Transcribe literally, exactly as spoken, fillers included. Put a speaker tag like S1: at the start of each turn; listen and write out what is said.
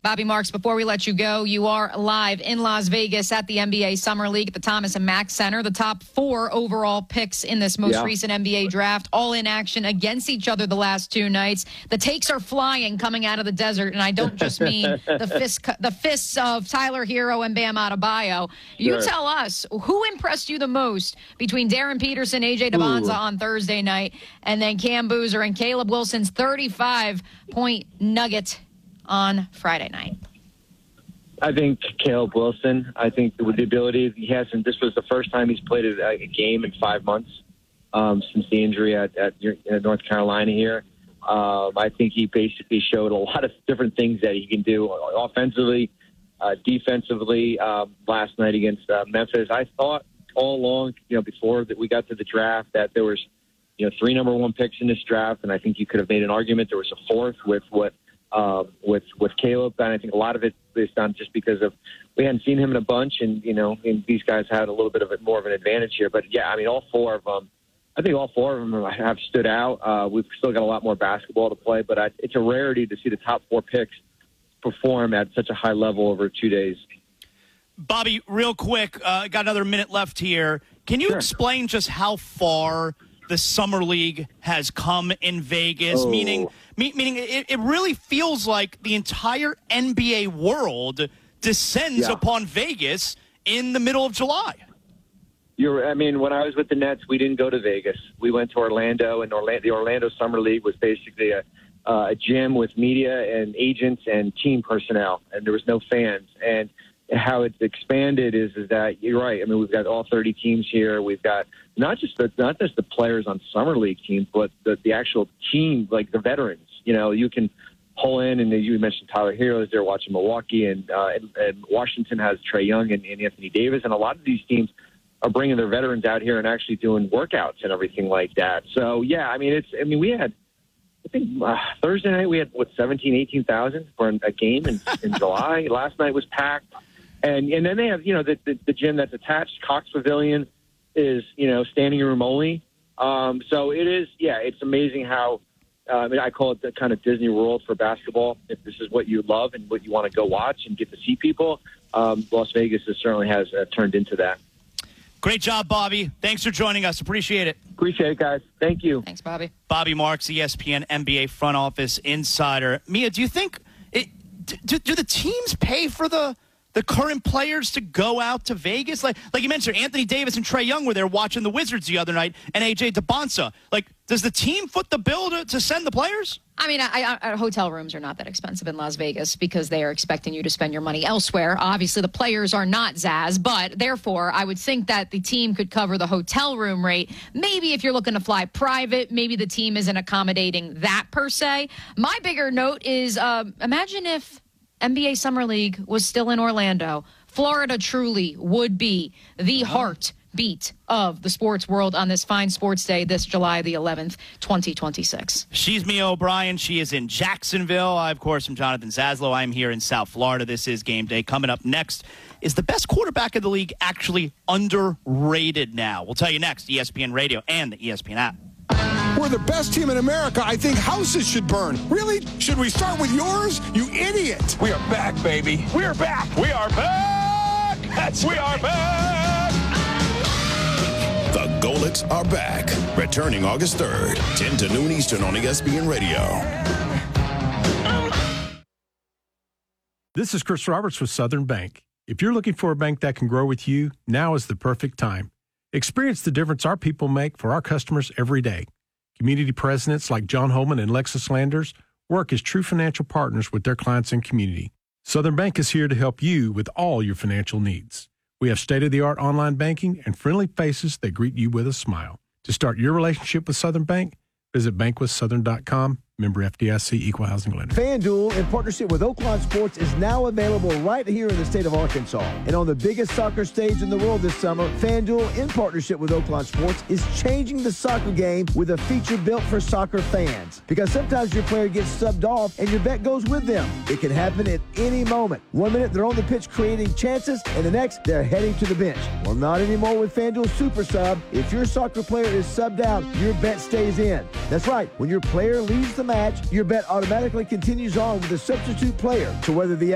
S1: Bobby Marks, before we let you go, you are live in Las Vegas at the N B A Summer League at the Thomas and Mack Center. The top four overall picks in this most
S2: yeah.
S1: recent N B A draft, all in action against each other the last two nights. The takes are flying coming out of the desert, and I don't just mean the fist, the fists of Tyler Hero and Bam Adebayo. You
S2: Sure.
S1: tell us, who impressed you the most between Darren Peterson, A J DeBonza
S2: Ooh.
S1: on Thursday night, and then Cam Boozer and Caleb Wilson's thirty-five point nugget on Friday night?
S2: I think Caleb Wilson. I think with the ability he hasn't. This was the first time he's played a, a game in five months um, since the injury at, at, at North Carolina here. Um, I think he basically showed a lot of different things that he can do offensively, uh, defensively. Um, last night against uh, Memphis, I thought all along, you know, before that we got to the draft, that there was, you know, three number one picks in this draft, and I think you could have made an argument there was a fourth with what. Um, with with Caleb, and I think a lot of it based on just because of we hadn't seen him in a bunch, and you know, and these guys had a little bit of a, more of an advantage here. But yeah, I mean, all four of them, I think all four of them have stood out. Uh, we've still got a lot more basketball to play, but I, it's a rarity to see the top four picks perform at such a high level over two days.
S3: Bobby, real quick, uh, got another minute left here. Can you
S2: Sure.
S3: explain just how far the Summer League has come in Vegas?
S2: Oh.
S3: Meaning, me, meaning it, it really feels like the entire N B A world descends
S2: Yeah.
S3: upon Vegas in the middle of July.
S2: You're, I mean, when I was with the Nets, we didn't go to Vegas. We went to Orlando, and Orlando, the Orlando Summer League was basically a, uh, a gym with media and agents and team personnel, and there was no fans. And how it's expanded is is that you're right. I mean, we've got all thirty teams here. We've got not just the not just the players on Summer League teams, but the, the actual team, like the veterans. You know, you can pull in, and you mentioned Tyler Hero is there watching Milwaukee, and, uh, and, and Washington has Trae Young and, and Anthony Davis, and a lot of these teams are bringing their veterans out here and actually doing workouts and everything like that. So yeah, I mean, it's I mean we had. I think uh, Thursday night we had, what, seventeen, eighteen thousand for a game in, in July. Last night was packed. And and then they have, you know, the, the, the gym that's attached, Cox Pavilion, is, you know, standing room only. Um, so it is, yeah, it's amazing how, uh, I mean, I call it the kind of Disney World for basketball. If this is what you love and what you want to go watch and get to see people, um, Las Vegas is, certainly has uh, turned into that.
S3: Great job, Bobby. Thanks for joining us. Appreciate it.
S2: Appreciate it, guys. Thank you.
S1: Thanks, Bobby.
S3: Bobby Marks, E S P N N B A front office insider. Mia, do you think it, do, do the teams pay for the the current players to go out to Vegas? Like like you mentioned, Anthony Davis and Trae Young were there watching the Wizards the other night, and A J DeBonza. Like, does the team foot the bill to, to send the players?
S1: I mean, I, I, hotel rooms are not that expensive in Las Vegas because they are expecting you to spend your money elsewhere. Obviously, the players are not, Zaz, but therefore, I would think that the team could cover the hotel room rate. Maybe if you're looking to fly private, maybe the team isn't accommodating that per se. My bigger note is uh, imagine if N B A Summer League was still in Orlando. Florida truly would be the heartbeat of the sports world on this fine sports day, this July the eleventh, twenty twenty-six.
S3: She's Mia O'Brien. She is in Jacksonville. I, of course, am Jonathan Zaslow. I'm here in South Florida. This is Game Day. Coming up next, is the best quarterback in the league actually underrated now? We'll tell you next. E S P N Radio and the E S P N app.
S4: We're the best team in America. I think houses should burn. Really? Should we start with yours? You idiot.
S5: We are back, baby. We are back. We are back. That's we are back.
S6: The Golets are back. Returning August third, ten to noon Eastern on E S P N Radio.
S7: This is Chris Roberts with Southern Bank. If you're looking for a bank that can grow with you, now is the perfect time. Experience the difference our people make for our customers every day. Community presidents like John Holman and Lexus Landers work as true financial partners with their clients and community. Southern Bank is here to help you with all your financial needs. We have state-of-the-art online banking and friendly faces that greet you with a smile. To start your relationship with Southern Bank, visit bank with southern dot com. Member F D I C, Equal Housing Lender.
S8: FanDuel, in partnership with Oaklawn Sports, is now available right here in the state of Arkansas. And on the biggest soccer stage in the world this summer, FanDuel, in partnership with Oaklawn Sports, is changing the soccer game with a feature built for soccer fans. Because sometimes your player gets subbed off and your bet goes with them. It can happen at any moment. One minute they're on the pitch creating chances, and the next they're heading to the bench. Well, not anymore with FanDuel Super Sub. If your soccer player is subbed out, your bet stays in. That's right. When your player leaves the match, your bet automatically continues on with a substitute player. So whether the